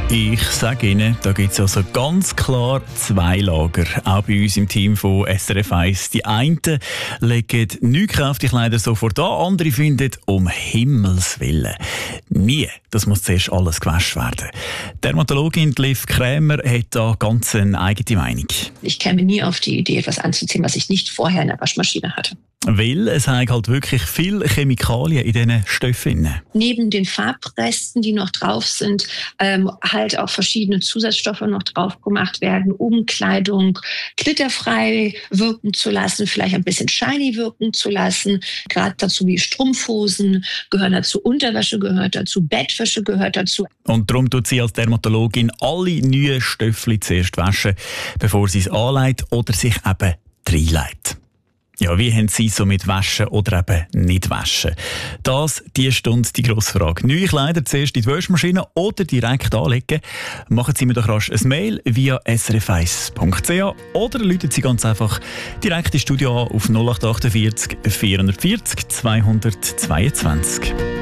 Ich sage Ihnen, da gibt es also ganz klar zwei Lager, auch bei uns im Team von SRF 1. Die einen legen nichts auf die Kleider sofort an, andere finden, um Himmels Willen, nie, das muss zuerst alles gewaschen werden. Dermatologin Liv Krämer hat da ganz eine eigene Meinung. Ich käme nie auf die Idee, etwas anzuziehen, was ich nicht vorher in der Waschmaschine hatte. Weil es haben halt wirklich viele Chemikalien in diesen Stoffen. Neben den Farbresten, die noch drauf sind, halt auch verschiedene Zusatzstoffe noch drauf gemacht werden, um Kleidung glitterfrei wirken zu lassen, vielleicht ein bisschen shiny wirken zu lassen. Gerade dazu wie Strumpfhosen gehören dazu, Unterwäsche gehört dazu, Bettwäsche gehört dazu. Und darum tut sie als Dermatologin alle neuen Stöffel zuerst waschen, bevor sie es anlegt oder sich eben reinlegt. Ja, wie haben Sie so mit Waschen oder eben nicht Waschen? Die Stunde die grosse Frage. Neue Kleider zuerst in die Waschmaschine oder direkt anlegen? Machen Sie mir doch rasch ein Mail via srf1.ch oder rufen Sie ganz einfach direkt ins Studio an auf 0848 440 222.